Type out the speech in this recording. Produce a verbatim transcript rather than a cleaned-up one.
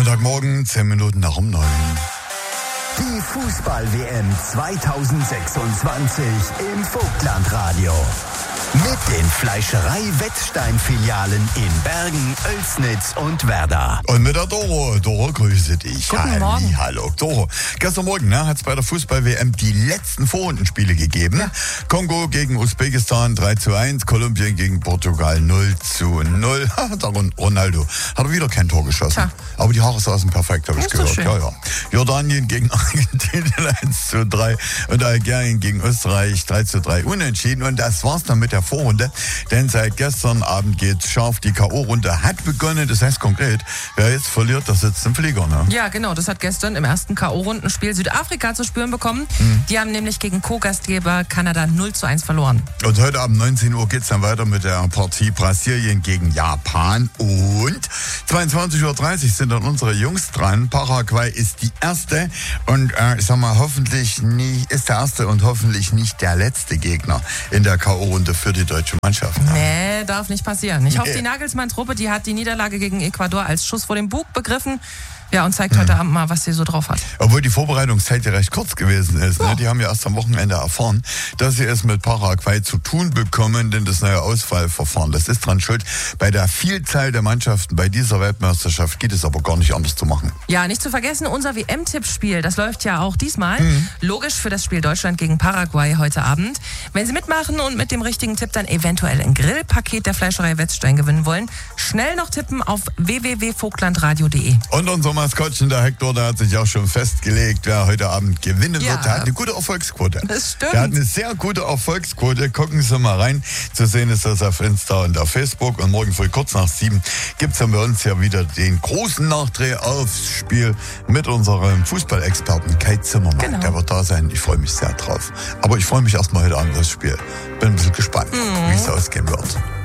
Montagmorgen, zehn Minuten nach um neun. Die Fußball-W M zweitausendsechsundzwanzig im Vogtlandradio. Mit den Fleischerei-Wettstein-Filialen in Bergen, Oelsnitz und Werder. Und mit der Doro. Doro, grüße dich. Guten Halli, Morgen. Hallo, Doro. Gestern Morgen ne, hat es bei der Fußball-W M die letzten Vorrundenspiele gegeben. Ja. Kongo gegen Usbekistan drei zu eins, Kolumbien gegen Portugal null zu null. Da Ronaldo hat er wieder kein Tor geschossen. Tja. Aber die Haare saßen perfekt, habe ich Das ist gehört. so Ja, ja. Jordanien gegen Argentinien eins zu drei und Algerien gegen Österreich drei zu drei unentschieden. Und das war's dann mit der Vorrunde, denn seit gestern Abend geht's scharf. Die K O-Runde hat begonnen, das heißt konkret, wer jetzt verliert, der sitzt im Flieger. Ne? Ja, genau. Das hat gestern im ersten K O-Rundenspiel Südafrika zu spüren bekommen. Mhm. Die haben nämlich gegen Co-Gastgeber Kanada null zu eins verloren. Und heute Abend neunzehn Uhr geht's dann weiter mit der Partie Brasilien gegen Japan. Und zweiundzwanzig Uhr dreißig sind dann unsere Jungs dran. Paraguay ist die erste und äh, ich sag mal, hoffentlich nie, ist der erste und hoffentlich nicht der letzte Gegner in der K O-Runde für die deutsche Mannschaft. Nee, darf nicht passieren. Ich hoffe, Nee. die Nagelsmann-Truppe, die hat die Niederlage gegen Ecuador als Schuss vor dem Bug begriffen. Ja, und zeigt heute Abend mal, was sie so drauf hat. Obwohl die Vorbereitungszeit ja recht kurz gewesen ist. Ja. Ne? Die haben ja erst am Wochenende erfahren, dass sie es mit Paraguay zu tun bekommen, denn das neue Auswahlverfahren, das ist dran schuld. Bei der Vielzahl der Mannschaften bei dieser Weltmeisterschaft geht es aber gar nicht anders zu machen. Ja, nicht zu vergessen, unser W M-Tippspiel, das läuft ja auch diesmal. Mhm. Logisch für das Spiel Deutschland gegen Paraguay heute Abend. Wenn Sie mitmachen und mit dem richtigen Tipp dann eventuell ein Grillpaket der Fleischerei Wettstein gewinnen wollen, schnell noch tippen auf w w w punkt vogtlandradio punkt de. Und unser Maskottchen, der Hector, der hat sich auch schon festgelegt, wer heute Abend gewinnen Ja. wird. Der hat eine gute Erfolgsquote. Das stimmt. Der hat eine sehr gute Erfolgsquote. Gucken Sie mal rein. Zu sehen ist das auf Insta und auf Facebook. Und morgen früh kurz nach sieben gibt's dann bei uns ja wieder den großen Nachdreh aufs Spiel mit unserem Fußballexperten Kai Zimmermann. Genau. Der wird da sein. Ich freue mich sehr drauf. Aber ich freue mich erstmal heute Abend aufs Spiel. Bin ein bisschen gespannt, wie es ausgehen wird.